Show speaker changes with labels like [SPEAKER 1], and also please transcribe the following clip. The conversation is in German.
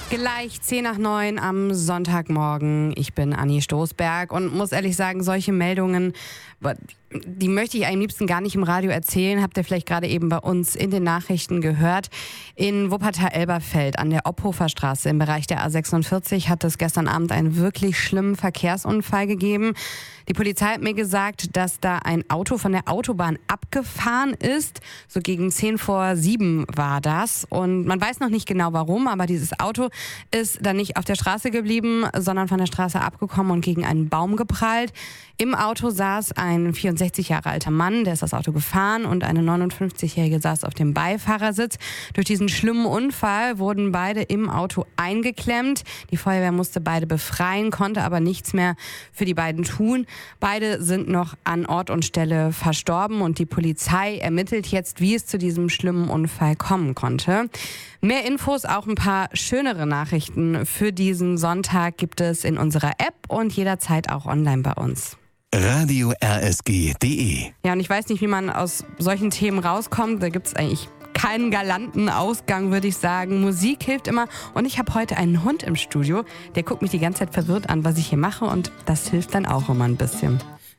[SPEAKER 1] Gleich 10:09 am Sonntagmorgen. Ich bin Anni Stoßberg und muss ehrlich sagen, solche Meldungen, die möchte ich am liebsten gar nicht im Radio erzählen. Habt ihr vielleicht gerade eben bei uns in den Nachrichten gehört. In Wuppertal-Elberfeld an der Opphofer Straße im Bereich der A46 hat es gestern Abend einen wirklich schlimmen Verkehrsunfall gegeben. Die Polizei hat mir gesagt, dass da ein Auto von der Autobahn abgefahren ist. So gegen 6:50 war das. Und man weiß noch nicht genau warum, aber dieses Auto ist dann nicht auf der Straße geblieben, sondern von der Straße abgekommen und gegen einen Baum geprallt. Im Auto saß ein 64 Jahre alter Mann, der ist das Auto gefahren, und eine 59-Jährige saß auf dem Beifahrersitz. Durch diesen schlimmen Unfall wurden beide im Auto eingeklemmt. Die Feuerwehr musste beide befreien, konnte aber nichts mehr für die beiden tun. Beide sind noch an Ort und Stelle verstorben und die Polizei ermittelt jetzt, wie es zu diesem schlimmen Unfall kommen konnte. Mehr Infos, auch ein paar schönere Nachrichten für diesen Sonntag gibt es in unserer App und jederzeit auch online bei uns.
[SPEAKER 2] Radio RSG.de.
[SPEAKER 1] Ja, und ich weiß nicht, wie man aus solchen Themen rauskommt. Da gibt es eigentlich keinen galanten Ausgang, würde ich sagen. Musik hilft immer. Und ich habe heute einen Hund im Studio. Der guckt mich die ganze Zeit verwirrt an, was ich hier mache. Und das hilft dann auch immer ein bisschen.